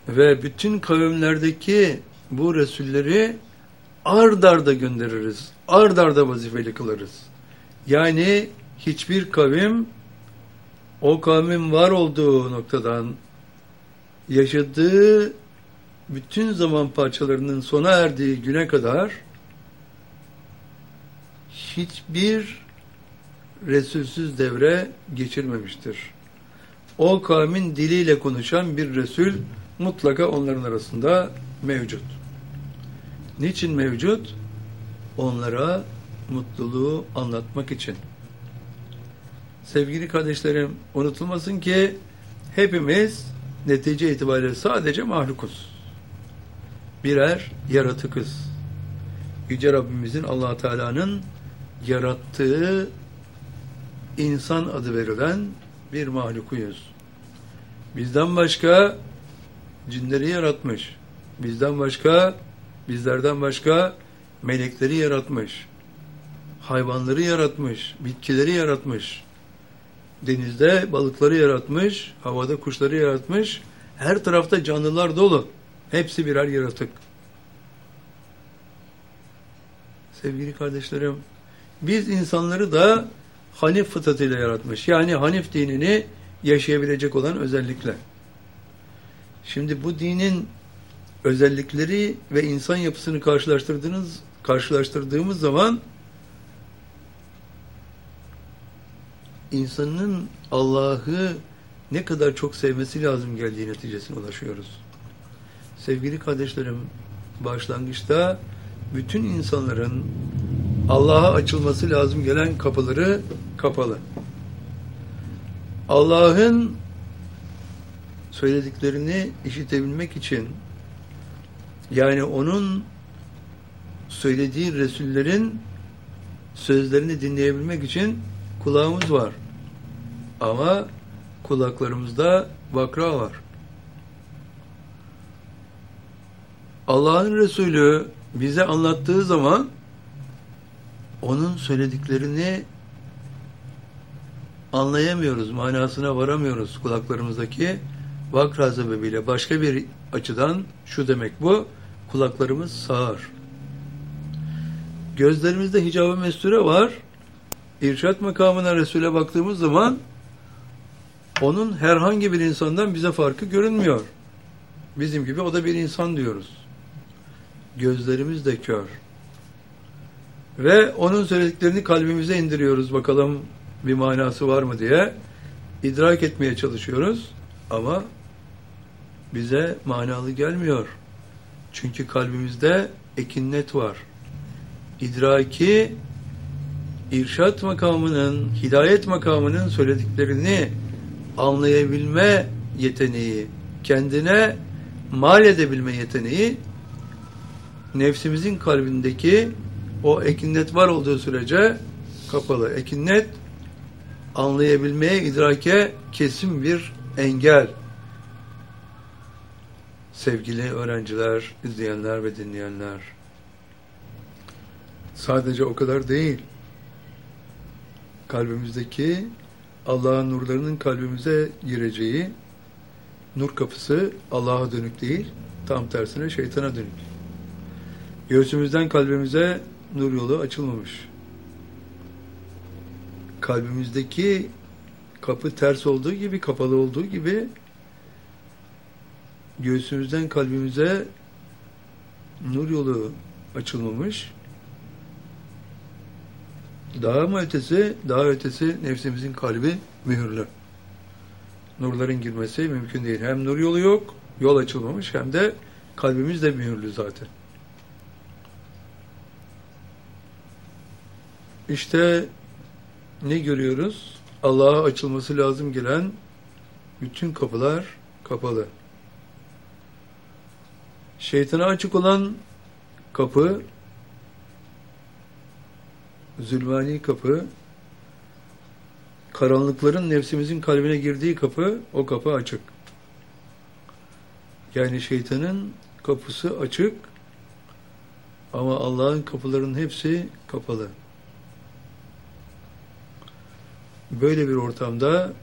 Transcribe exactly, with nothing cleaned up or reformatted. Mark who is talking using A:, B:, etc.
A: Ve bütün kavimlerdeki bu Resulleri ard arda göndeririz. Ard arda vazifeli kılarız. Yani hiçbir kavim o kavmin var olduğu noktadan yaşadığı bütün zaman parçalarının sona erdiği güne kadar hiçbir Resulsüz devre geçirmemiştir. O kavmin diliyle konuşan bir Resul mutlaka onların arasında mevcut. Niçin mevcut? Onlara mutluluğu anlatmak için. Sevgili kardeşlerim, unutulmasın ki hepimiz netice itibariyle sadece mahlukuz. Birer yaratıkız. Yüce Rabbimizin, Allah Teala'nın yarattığı insan adı verilen bir mahlukuyuz. Bizden başka cinleri yaratmış. Bizden başka, bizlerden başka melekleri yaratmış. Hayvanları yaratmış, bitkileri yaratmış. Denizde balıkları yaratmış, havada kuşları yaratmış. Her tarafta canlılar dolu. Hepsi birer yaratık. Sevgili kardeşlerim, biz insanları da Hanif fıtratıyla yaratmış. Yani Hanif dinini yaşayabilecek olan özellikle. Şimdi bu dinin özellikleri ve insan yapısını karşılaştırdığınız, karşılaştırdığımız zaman insanın Allah'ı ne kadar çok sevmesi lazım geldiği neticesine ulaşıyoruz. Sevgili kardeşlerim, başlangıçta bütün insanların Allah'a açılması lazım gelen kapıları kapalı. Allah'ın söylediklerini işitebilmek için, yani onun söylediği Resullerin sözlerini dinleyebilmek için kulağımız var. Ama kulaklarımızda vakra var. Allah'ın Resulü bize anlattığı zaman onun söylediklerini anlayamıyoruz, manasına varamıyoruz kulaklarımızdaki vakra sebebiyle. Başka bir açıdan şu demek bu, kulaklarımız sağır. Gözlerimizde hicab-ı mesture var. İrşad makamına Resul'e baktığımız zaman onun herhangi bir insandan bize farkı görünmüyor. Bizim gibi o da bir insan diyoruz. Gözlerimiz de kör. Ve onun söylediklerini kalbimize indiriyoruz, bakalım bir manası var mı diye. İdrak etmeye çalışıyoruz ama bize manalı gelmiyor. Çünkü kalbimizde ekinnet var. İdraki, irşat makamının, hidayet makamının söylediklerini anlayabilme yeteneği, kendine mal edebilme yeteneği, nefsimizin kalbindeki o ekinnet var olduğu sürece kapalı. Ekinnet anlayabilmeye, idrake kesin bir engel. Sevgili öğrenciler, izleyenler ve dinleyenler, sadece o kadar değil. Kalbimizdeki Allah'ın nurlarının kalbimize gireceği nur kapısı Allah'a dönük değil, tam tersine şeytana dönük. Göğsümüzden kalbimize nur yolu açılmamış. Kalbimizdeki kapı ters olduğu gibi, kapalı olduğu gibi göğsümüzden kalbimize nur yolu açılmamış. Daha mı ötesi? Daha ötesi nefsimizin kalbi mühürlü. Nurların girmesi mümkün değil. Hem nur yolu yok, yol açılmamış, hem de kalbimiz de mühürlü zaten. İşte ne görüyoruz? Allah'a açılması lazım gelen bütün kapılar kapalı. Şeytana açık olan kapı, zulmani kapı, karanlıkların nefsimizin kalbine girdiği kapı, o kapı açık. Yani şeytanın kapısı açık ama Allah'ın kapılarının hepsi kapalı. Böyle bir ortamda